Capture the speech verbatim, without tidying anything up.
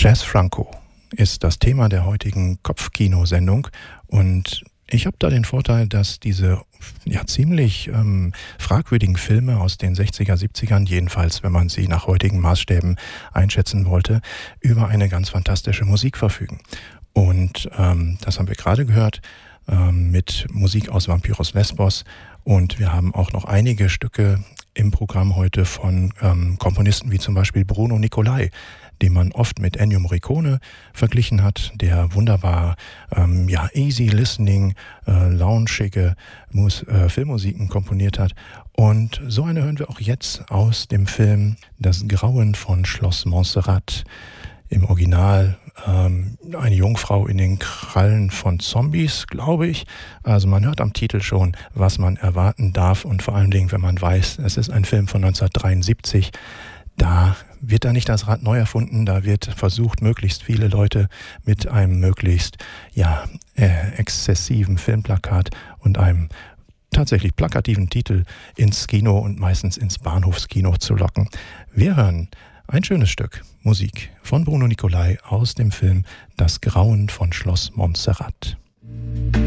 Jazz Franco ist das Thema der heutigen Kopfkino-Sendung und ich habe da den Vorteil, dass diese ja ziemlich ähm, fragwürdigen Filme aus den sechziger, siebzigern, jedenfalls wenn man sie nach heutigen Maßstäben einschätzen wollte, über eine ganz fantastische Musik verfügen. Und ähm, das haben wir gerade gehört ähm, mit Musik aus Vampiros Lesbos und wir haben auch noch einige Stücke im Programm heute von ähm, Komponisten wie zum Beispiel Bruno Nicolai, den man oft mit Ennio Morricone verglichen hat, der wunderbar ähm, ja, easy listening, äh, loungige Mus- äh, Filmmusiken komponiert hat. Und so eine hören wir auch jetzt aus dem Film Das Grauen von Schloss Montserrat. Im Original ähm, eine Jungfrau in den Krallen von Zombies, glaube ich. Also man hört am Titel schon, was man erwarten darf und vor allen Dingen, wenn man weiß, es ist ein Film von neunzehnhundertdreiundsiebzig, da wird da nicht das Rad neu erfunden, da wird versucht, möglichst viele Leute mit einem möglichst ja, äh, exzessiven Filmplakat und einem tatsächlich plakativen Titel ins Kino und meistens ins Bahnhofskino zu locken. Wir hören ein schönes Stück Musik von Bruno Nicolai aus dem Film Das Grauen von Schloss Montserrat.